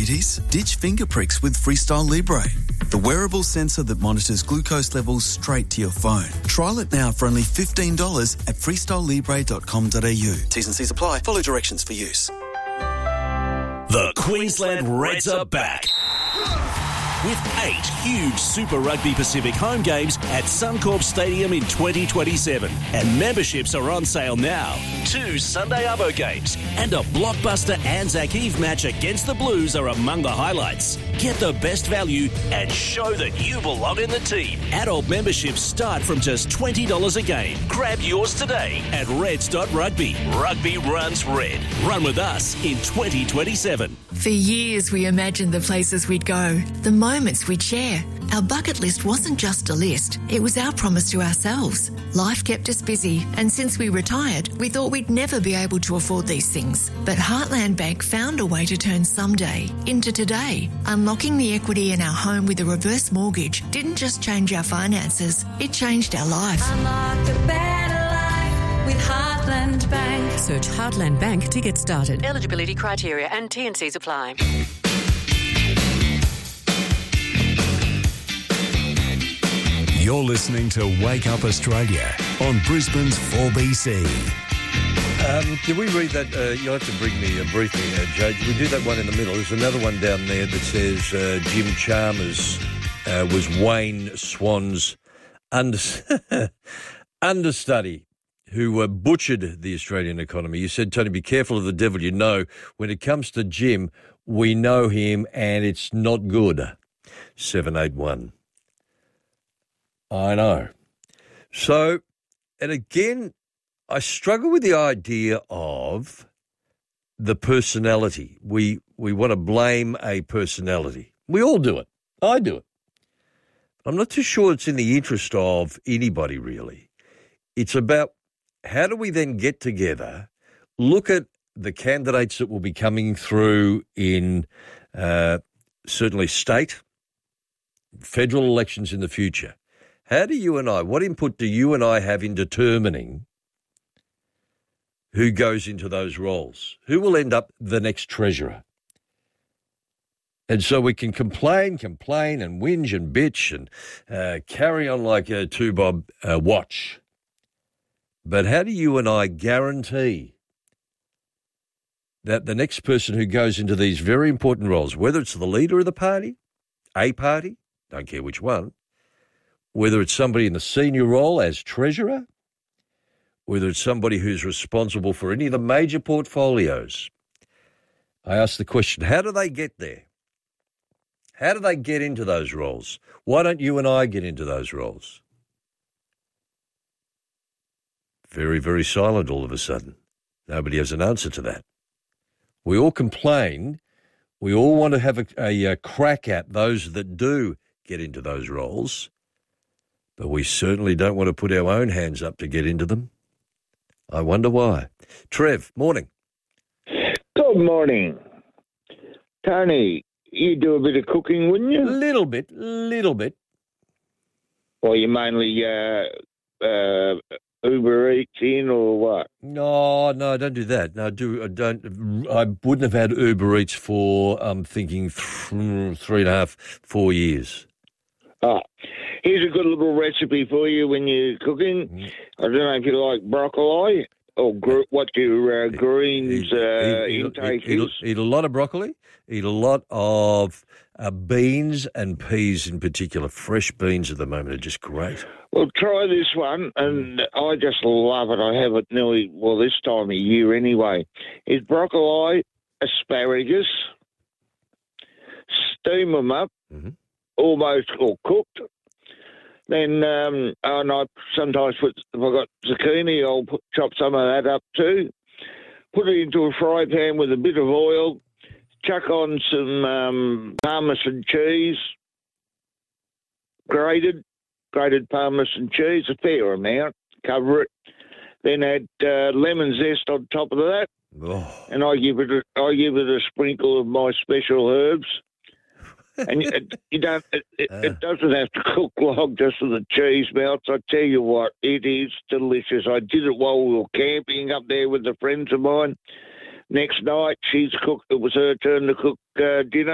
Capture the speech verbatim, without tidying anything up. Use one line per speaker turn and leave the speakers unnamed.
diabetes? Ditch finger pricks with Freestyle Libre, the wearable sensor that monitors glucose levels straight to your phone. Trial it now for only fifteen dollars at freestyle libre dot com dot a u. T's and C's apply. Follow directions for use.
The Queensland Reds are back. With eight huge Super Rugby Pacific home games at Suncorp Stadium in twenty twenty-seven. And memberships are on sale now. Two Sunday Arvo games and a blockbuster Anzac Eve match against the Blues are among the highlights. Get the best value and show that you belong in the team. Adult memberships start from just twenty dollars a game. Grab yours today at reds dot rugby. Rugby runs red. Run with us in twenty twenty-seven.
For years, we imagined the places we'd go, the moments we'd share. Our bucket list wasn't just a list, it was our promise to ourselves. Life kept us busy, and since we retired, we thought we'd never be able to afford these things. But Heartland Bank found a way to turn someday into today. Unlocking the equity in our home with a reverse mortgage didn't just change our finances, it changed our life.
Unlock a better life with Heartland Bank.
Search Heartland Bank to get started. Eligibility criteria and T and C's apply.
You're listening to Wake Up Australia on Brisbane's four B C.
Um, can we read that? Uh, you'll have to bring me a briefing, uh, Judge. We do that one in the middle. There's another one down there that says uh, Jim Chalmers uh, was Wayne Swan's under- understudy who uh, butchered the Australian economy. You said, Tony, be careful of the devil you know. When it comes to Jim, we know him and it's not good. seven eight one. I know. So, and again, I struggle with the idea of the personality. We we want to blame a personality. We all do it. I do it. I'm not too sure it's in the interest of anybody, really. It's about how do we then get together, look at the candidates that will be coming through in uh, certainly state, federal elections in the future. How do you and I, what input do you and I have in determining who goes into those roles? Who will end up the next treasurer? And so we can complain, complain and whinge and bitch and uh, carry on like a two-bob uh, watch. But how do you and I guarantee that the next person who goes into these very important roles, whether it's the leader of the party, a party, don't care which one, whether it's somebody in the senior role as treasurer, whether it's somebody who's responsible for any of the major portfolios, I ask the question, how do they get there? How do they get into those roles? Why don't you and I get into those roles? Very, very silent all of a sudden. Nobody has an answer to that. We all complain. We all want to have a, a, a crack at those that do get into those roles. But we certainly don't want to put our own hands up to get into them. I wonder why. Trev, morning.
Good morning. Tony, you do a bit of cooking, wouldn't you?
Little bit, little bit.
Or you mainly uh, uh, Uber Eats in or what?
No, no, don't do that. No, do I don't. I wouldn't have had Uber Eats for, I'm thinking, th- three and a half, four years.
Oh, here's a good little recipe for you when you're cooking. Mm. I don't know if you like broccoli or gr- what your uh, greens uh, eat, intake
eat,
is.
Eat, eat a lot of broccoli, eat a lot of uh, beans and peas in particular. Fresh beans at the moment are just great.
Well, try this one, and I just love it. I have it nearly, well, this time of year anyway. It's broccoli, asparagus, steam them up. Mm-hmm. Almost or cooked. Then, um, and I sometimes put, if I've got zucchini, I'll put, chop some of that up too. Put it into a fry pan with a bit of oil. Chuck on some um, Parmesan cheese, grated, grated Parmesan cheese, a fair amount. Cover it. Then add uh, lemon zest on top of that. Oh. And I give it, a, I give it a sprinkle of my special herbs. And it, you don't. It, it, uh. it doesn't have to cook long, just so the cheese melts. I tell you what, it is delicious. I did it while we were camping up there with the friends of mine. Next night, she's cooked. It was her turn to cook uh, dinner.